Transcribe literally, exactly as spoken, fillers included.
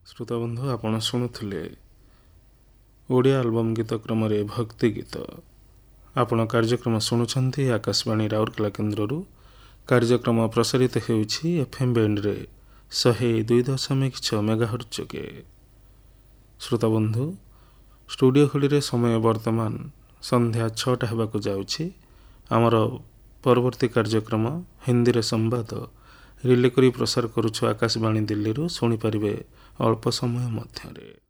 ଶ୍ରୋତାବନ୍ଧୁ ଆପଣ ଶୁଣୁଥିଲେ ଓଡ଼ିଆ ଆଲବମ୍ ଗୀତ କ୍ରମରେ ଭକ୍ତି ଗୀତ। ଆପଣ କାର୍ଯ୍ୟକ୍ରମ ଶୁଣୁଛନ୍ତି ଆକାଶବାଣୀ ରାଉରକେଲା କେନ୍ଦ୍ରରୁ। କାର୍ଯ୍ୟକ୍ରମ ପ୍ରସାରିତ ହେଉଛି ଏଫ୍ ଏମ୍ ବ୍ୟାଣ୍ଡରେ ଶହେ ଦୁଇ ଦଶମିକ ଛଅ ମେଗାହର୍ଟ୍ଜ ଯୋଗେ। ଶ୍ରୋତାବନ୍ଧୁ, ଷ୍ଟୁଡ଼ିଓ ଘଡ଼ିରେ ସମୟ ବର୍ତ୍ତମାନ ସନ୍ଧ୍ୟା ଛଅଟା ହେବାକୁ ଯାଉଛି। ଆମର ପରବର୍ତ୍ତୀ କାର୍ଯ୍ୟକ୍ରମ ହିନ୍ଦୀରେ ସମ୍ବାଦ ରିଲେ କରି ପ୍ରସାର କରୁଛୁ ଆକାଶବାଣୀ ଦିଲ୍ଲୀରୁ। ଶୁଣିପାରିବେ ଅଳ୍ପ ସମୟ ମଧ୍ୟରେ।